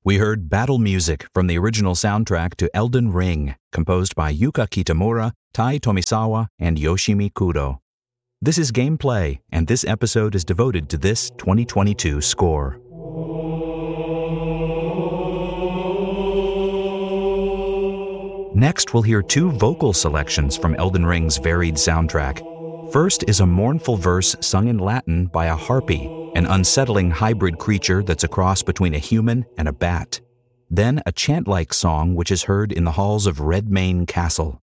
We heard battle music from the original soundtrack to Elden Ring, composed by Yuka Kitamura, Tai Tomisawa, and Yoshimi Kudo. This is Gameplay, and this episode is devoted to this 2022 score. Next, we'll hear two vocal selections from Elden Ring's varied soundtrack. First is a mournful verse sung in Latin by a harpy, an unsettling hybrid creature that's a cross between a human and a bat. Then a chant-like song which is heard in the halls of Redmane Castle.